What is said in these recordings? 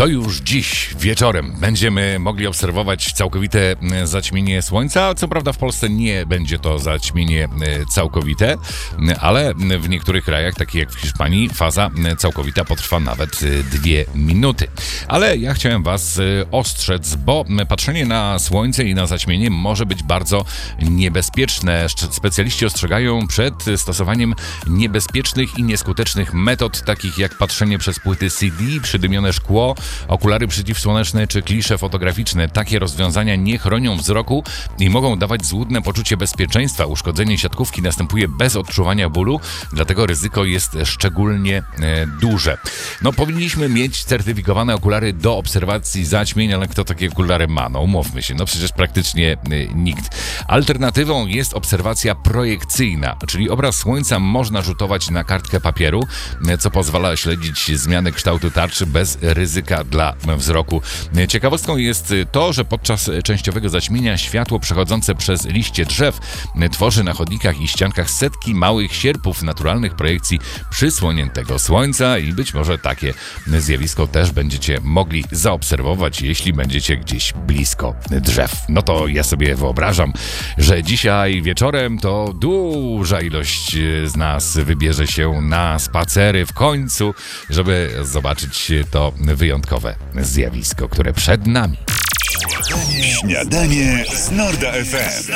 To już dziś wieczorem będziemy mogli obserwować całkowite zaćmienie słońca. Co prawda w Polsce nie będzie to zaćmienie całkowite, ale w niektórych krajach, takich jak w Hiszpanii, faza całkowita potrwa nawet 2 minuty. Ale ja chciałem was ostrzec, bo patrzenie na słońce i na zaćmienie może być bardzo niebezpieczne. Specjaliści ostrzegają przed stosowaniem niebezpiecznych i nieskutecznych metod, takich jak patrzenie przez płyty CD, przydymione szkło, okulary przeciwsłoneczne czy klisze fotograficzne. Takie rozwiązania nie chronią wzroku i mogą dawać złudne poczucie bezpieczeństwa. Uszkodzenie siatkówki następuje bez odczuwania bólu, dlatego ryzyko jest szczególnie duże. Powinniśmy mieć certyfikowane okulary do obserwacji zaćmień, ale kto takie okulary ma? Umówmy się, przecież praktycznie nikt. Alternatywą jest obserwacja projekcyjna, czyli obraz słońca można rzutować na kartkę papieru, co pozwala śledzić zmiany kształtu tarczy bez ryzyka dla wzroku. Ciekawostką jest to, że podczas częściowego zaćmienia światło przechodzące przez liście drzew tworzy na chodnikach i ściankach setki małych sierpów naturalnych projekcji przysłoniętego słońca i być może takie zjawisko też będziecie mogli zaobserwować, jeśli będziecie gdzieś blisko drzew. To ja sobie wyobrażam, że dzisiaj wieczorem to duża ilość z nas wybierze się na spacery w końcu, żeby zobaczyć to wyjątkowe zjawisko, które przed nami. Śniadanie z Norda FM.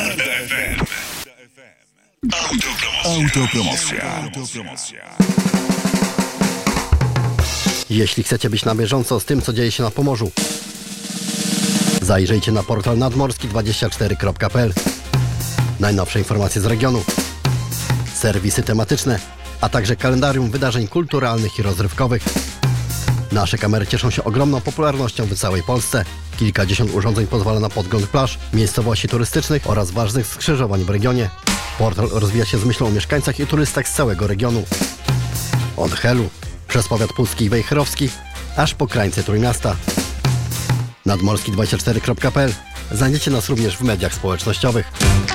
Autopromocja. Jeśli chcecie być na bieżąco z tym, co dzieje się na Pomorzu, zajrzyjcie na portal nadmorski24.pl. Najnowsze informacje z regionu, serwisy tematyczne, a także kalendarium wydarzeń kulturalnych i rozrywkowych. Nasze kamery cieszą się ogromną popularnością w całej Polsce. Kilkadziesiąt urządzeń pozwala na podgląd plaż, miejscowości turystycznych oraz ważnych skrzyżowań w regionie. Portal rozwija się z myślą o mieszkańcach i turystach z całego regionu. Od Helu, przez powiat pucki i wejherowski, aż po krańce Trójmiasta. Nadmorski24.pl. Znajdziecie nas również w mediach społecznościowych.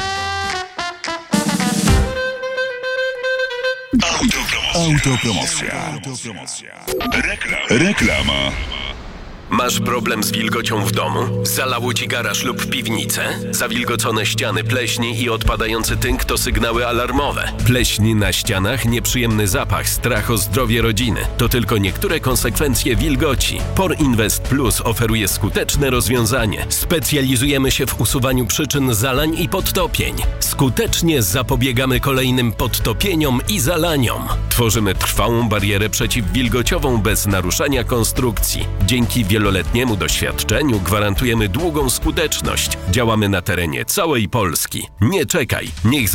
Autopromocja. Reklama. Masz problem z wilgocią w domu? Zalało ci garaż lub piwnicę? Zawilgocone ściany, pleśni i odpadający tynk to sygnały alarmowe. Pleśń na ścianach, nieprzyjemny zapach, strach o zdrowie rodziny. To tylko niektóre konsekwencje wilgoci. Por Invest Plus oferuje skuteczne rozwiązanie. Specjalizujemy się w usuwaniu przyczyn zalań i podtopień. Skutecznie zapobiegamy kolejnym podtopieniom i zalaniom. Tworzymy trwałą barierę przeciwwilgociową bez naruszania konstrukcji. Dzięki wieloletniemu doświadczeniu gwarantujemy długą skuteczność. Działamy na terenie całej Polski. Nie czekaj, niech